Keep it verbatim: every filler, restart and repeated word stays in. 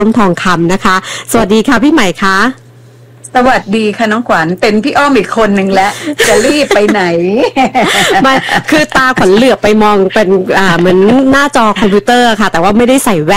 ร่มทองคำนะคะสวัสดีค่ะพี่ใหม่คะสวัสดีค่ะน้องขวัญเป็นพี่อ้อมอีกคนหนึ่งแล้วจะรีบไปไหนไม่คือตาขวัญเหลือบไปมองเป็นอ่าเหมือนหน้าจอคอมพิวเตอร์ค่ะแต่ว่าไม่ได้ใส่แว่น